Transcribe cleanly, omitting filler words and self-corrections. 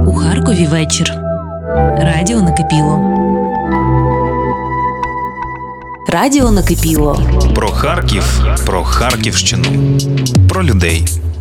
У Харкові вечір. Радіо накипіло. Радіо накипіло. Про Харків, про Харківщину, про людей.